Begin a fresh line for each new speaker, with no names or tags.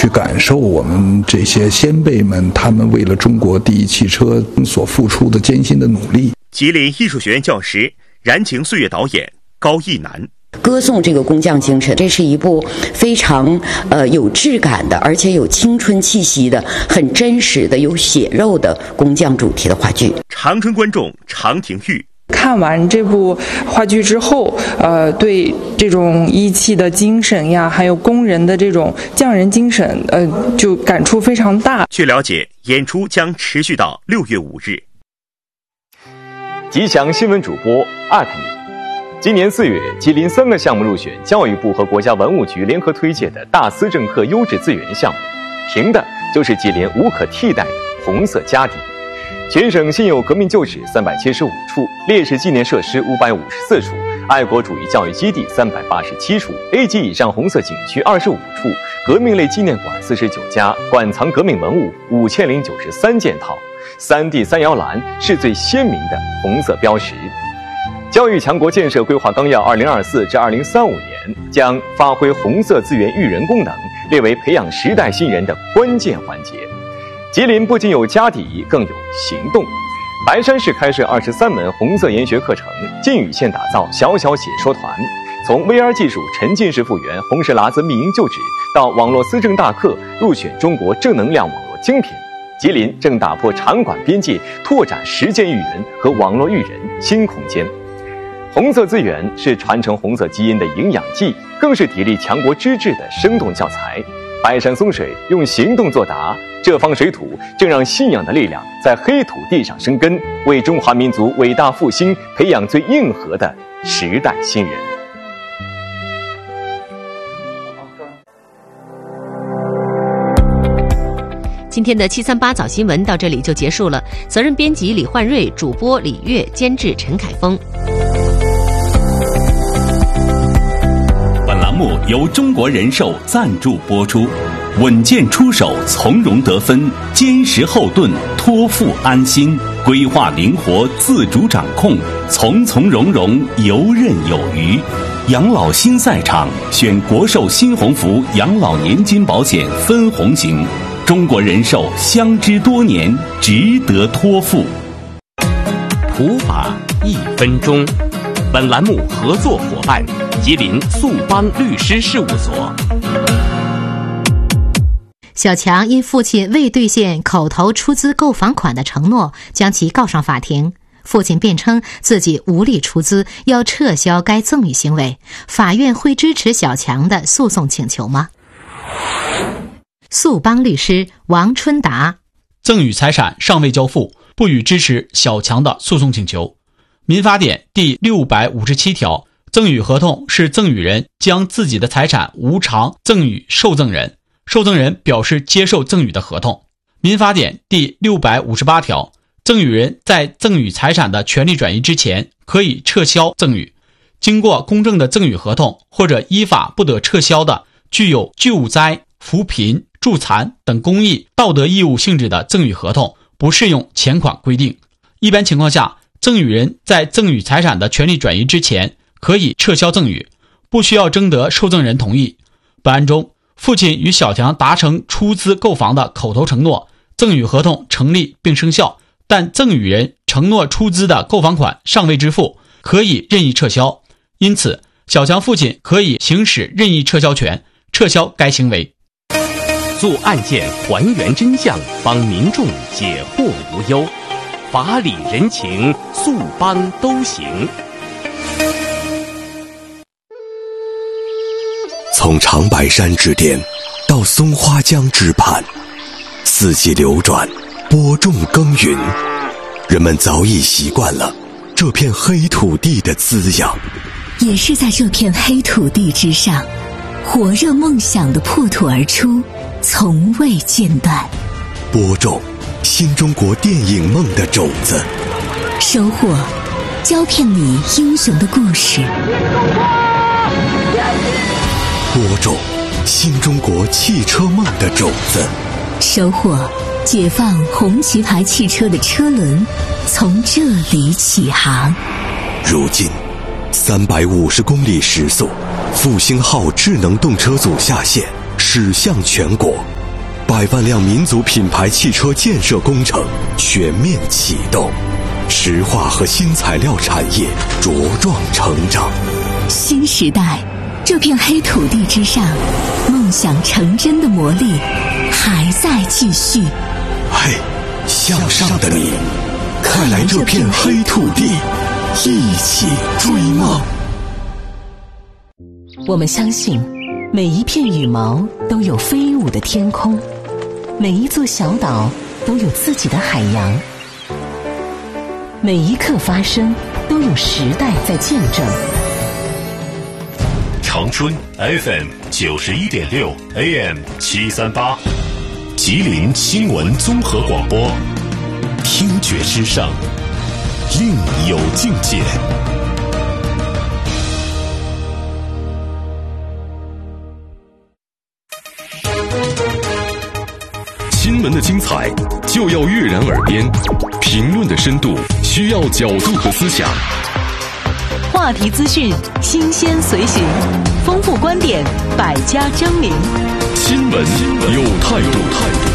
去感受我们这些先辈们他们为了中国第一汽车所付出的艰辛的努力。
吉林艺术学院教师、燃情岁月导演高一南。
歌颂这个工匠精神，这是一部非常有质感的，而且有青春气息的、很真实的、有血肉的工匠主题的话剧。
长春观众常廷玉。
看完这部话剧之后，对这种一汽的精神呀，还有工人的这种匠人精神，就感触非常大。
据了解，演出将持续到6月5日。
吉祥新闻主播@你。今年4月，吉林3个项目入选教育部和国家文物局联合推介的大思政课优质资源项目，凭的就是吉林无可替代的红色家底。全省现有革命旧址375处，烈士纪念设施554处，爱国主义教育基地387处， A 级以上红色景区25处，革命类纪念馆49家，馆藏革命文物5093件套。3D 3摇篮是最鲜明的红色标识。教育强国建设规划纲要2024至2035年将发挥红色资源育人功能，列为培养时代新人的关键环节。吉林不仅有家底，更有行动。白山市开设23门红色研学课程，晋语县打造小小解说团，从 VR 技术沉浸式复原红石喇子密营旧址，到网络思政大课入选中国正能量网络精品。吉林正打破场馆边界，拓展实践育人和网络育人新空间。红色资源是传承红色基因的营养剂，更是砥砺强国之志的生动教材。白山松水用行动作答，这方水土正让信仰的力量在黑土地上生根，为中华民族伟大复兴培养最硬核的时代新人。
今天的738早新闻到这里就结束了，责任编辑李焕瑞，主播李月，监制陈凯峰。
本栏目由中国人寿赞助播出，稳健出手，从容得分，坚实后盾，托付安心，规划灵活，自主掌控，从从容容，游刃有余。养老新赛场，选国寿新鸿福养老年金保险分红型。中国人寿相知多年，值得托付。
普法1分钟。本栏目合作伙伴吉林速邦律师事务所。
小强因父亲未兑现口头出资购房款的承诺，将其告上法庭。父亲辩称自己无力出资，要撤销该赠与行为。法院会支持小强的诉讼请求吗？速邦律师王春达：
赠与财产尚未交付，不予支持小强的诉讼请求。民法典第657条，赠与合同是赠与人将自己的财产无偿赠与受赠人，受赠人表示接受赠与的合同。民法典第658条，赠与人在赠与财产的权利转移之前，可以撤销赠与。经过公证的赠与合同或者依法不得撤销的具有救灾、扶贫、助残等公益、道德义务性质的赠与合同，不适用前款规定。一般情况下，赠与人在赠与财产的权利转移之前，可以撤销赠与，不需要征得受赠人同意。本案中，父亲与小强达成出资购房的口头承诺，赠与合同成立并生效，但赠与人承诺出资的购房款尚未支付，可以任意撤销。因此，小强父亲可以行使任意撤销权，撤销该行为。
做案件还原真相，帮民众解惑无忧，法理人情，速邦都行。
从长白山之巅到松花江之畔，四季流转，播种耕耘，人们早已习惯了这片黑土地的滋养。
也是在这片黑土地之上，火热梦想的破土而出，从未间断。
播种新中国电影梦的种子，
收获胶片里英雄的故事。
播种新中国汽车梦的种子，
收获解放红旗牌汽车的车轮从这里起航。
如今350公里时速，复兴号智能动车组下线， 驶向全国，100万辆民族品牌汽车建设工程全面启动，石化和新材料产业茁壮成长。
新时代，这片黑土地之上，梦想成真的魔力还在继续。
嘿，向上的你，快来这片黑土地，一起追梦。
我们相信，每一片羽毛都有飞舞的天空，每一座小岛都有自己的海洋，每一刻发生都有时代在见证。
长春 FM 91.6 AM 738，吉林新闻综合广播，听觉之上，另有境界。新闻的精彩就要跃然耳边，评论的深度需要角度和思想。
话题资讯新鲜随行，丰富观点，百家争鸣。
新闻有态度。